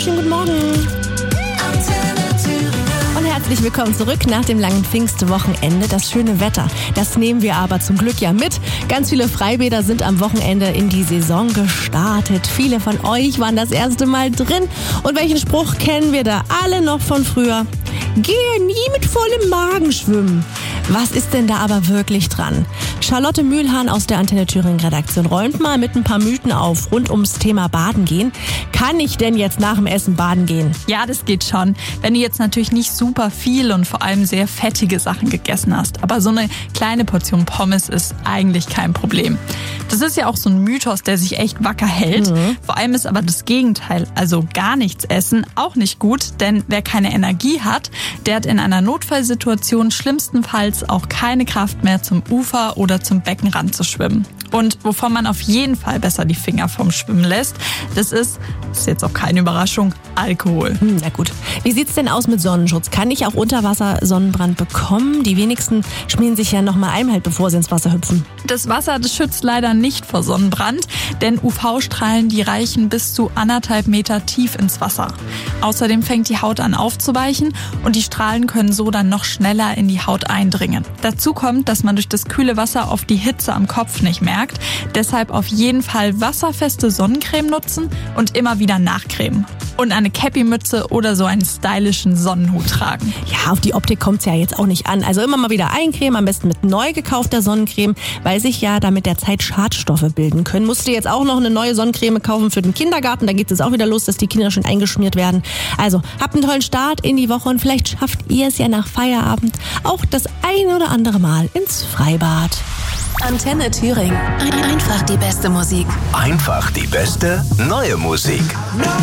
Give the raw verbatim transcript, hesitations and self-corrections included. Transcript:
wunderschönen guten Morgen. Und herzlich willkommen zurück nach dem langen Pfingstwochenende. Das schöne Wetter, das nehmen wir aber zum Glück ja mit. Ganz viele Freibäder sind am Wochenende in die Saison gestartet. Viele von euch waren das erste Mal drin. Und welchen Spruch kennen wir da alle noch von früher? Gehe nie mit vollem Magen schwimmen. Was ist denn da aber wirklich dran? Charlotte Mühlhahn aus der Antenne Thüringen Redaktion räumt mal mit ein paar Mythen auf rund ums Thema Baden gehen. Kann ich denn jetzt nach dem Essen baden gehen? Ja, das geht schon. Wenn du jetzt natürlich nicht super viel und vor allem sehr fettige Sachen gegessen hast. Aber so eine kleine Portion Pommes ist eigentlich kein Problem. Das ist ja auch so ein Mythos, der sich echt wacker hält. Mhm. Vor allem ist aber das Gegenteil, also gar nichts essen, auch nicht gut. Denn wer keine Energie hat, der hat in einer Notfallsituation schlimmstenfalls auch keine Kraft mehr, zum Ufer oder zum Beckenrand zu schwimmen. Und wovon man auf jeden Fall besser die Finger vom Schwimmen lässt, das ist, das ist jetzt auch keine Überraschung, Alkohol. Hm, na gut. Wie sieht's denn aus mit Sonnenschutz? Kann ich auch Unterwasser-Sonnenbrand bekommen? Die wenigsten schmieren sich ja noch mal ein, halt bevor sie ins Wasser hüpfen. Das Wasser, das schützt leider nicht vor Sonnenbrand, denn U V-Strahlen, die reichen bis zu anderthalb Meter tief ins Wasser. Außerdem fängt die Haut an aufzuweichen und die Strahlen können so dann noch schneller in die Haut eindringen. Dazu kommt, dass man durch das kühle Wasser oft die Hitze am Kopf nicht merkt. Deshalb auf jeden Fall wasserfeste Sonnencreme nutzen und immer wieder nachcremen. Und eine Cappy-Mütze oder so einen stylischen Sonnenhut tragen. Ja, auf die Optik kommt's ja jetzt auch nicht an. Also immer mal wieder eincremen, am besten mit neu gekaufter Sonnencreme, weil sich ja da mit der Zeit Schadstoffe bilden können. Musst du jetzt auch noch eine neue Sonnencreme kaufen für den Kindergarten, da geht es jetzt auch wieder los, dass die Kinder schon eingeschmiert werden. Also habt einen tollen Start in die Woche und vielleicht schafft ihr es ja nach Feierabend auch das ein oder andere Mal ins Freibad. Antenne Thüringen. Einfach die beste Musik. Einfach die beste neue Musik.